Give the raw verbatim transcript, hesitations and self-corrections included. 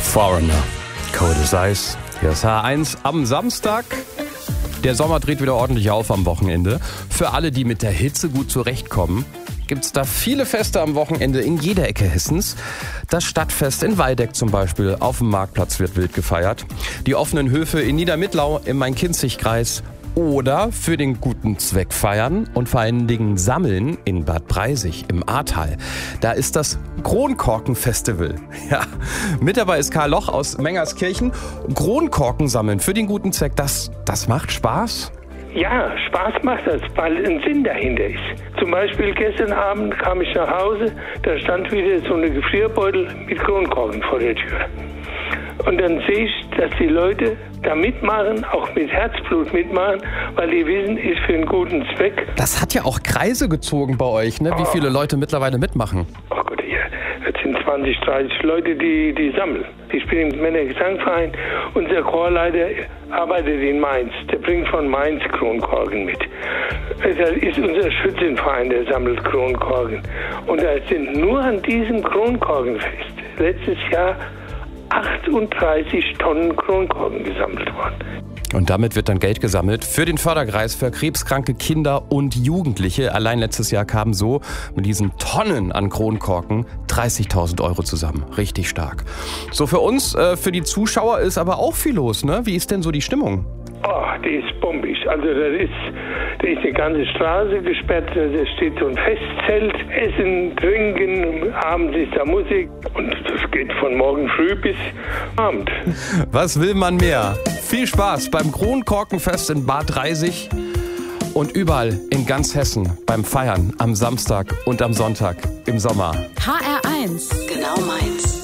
Foreigner, Cold as Ice. Hier ist H eins am Samstag. Der Sommer dreht wieder ordentlich auf am Wochenende. Für alle, die mit der Hitze gut zurechtkommen, gibt es da viele Feste am Wochenende in jeder Ecke Hessens. Das Stadtfest in Waldeck zum Beispiel, auf dem Marktplatz wird wild gefeiert. Die offenen Höfe in Niedermittlau im Main-Kinzig-Kreis. Oder für den guten Zweck feiern und vor allen Dingen sammeln in Bad Breisig im Ahrtal. Da ist das Kronkorken-Festival. Ja, mit dabei ist Karl Loch aus Mengerskirchen. Kronkorken sammeln für den guten Zweck, das, das macht Spaß? Ja, Spaß macht das, weil ein Sinn dahinter ist. Zum Beispiel gestern Abend kam ich nach Hause, da stand wieder so eine Gefrierbeutel mit Kronkorken vor der Tür. Und dann sehe ich, dass die Leute da mitmachen, auch mit Herzblut mitmachen, weil die wissen, ist für einen guten Zweck. Das hat ja auch Kreise gezogen bei euch, ne? Wie Oh. viele Leute mittlerweile mitmachen. Oh Gott, ja, das sind zwanzig, dreißig Leute, die, die sammeln. Ich bin im Männergesangverein. Unser Chorleiter arbeitet in Mainz. Der bringt von Mainz Kronkorken mit. Das ist unser Schützenverein, der sammelt Kronkorken. Und da sind nur an diesem Kronkorkenfest letztes Jahr achtunddreißig Tonnen Kronkorken gesammelt worden. Und damit wird dann Geld gesammelt für den Förderkreis für krebskranke Kinder und Jugendliche. Allein letztes Jahr kamen so mit diesen Tonnen an Kronkorken dreißigtausend Euro zusammen. Richtig stark. So, für uns, äh, für die Zuschauer ist aber auch viel los, ne? Wie ist denn so die Stimmung? Oh, die ist bombig. Also das ist, da ist eine ganze Straße gesperrt, da steht so ein Festzelt, Essen, Trinken, abends ist da Musik und das geht von morgen früh bis Abend. Was will man mehr? Viel Spaß beim Kronkorkenfest in Bad Breisig und überall in ganz Hessen beim Feiern am Samstag und am Sonntag im Sommer. H R eins. Genau meins.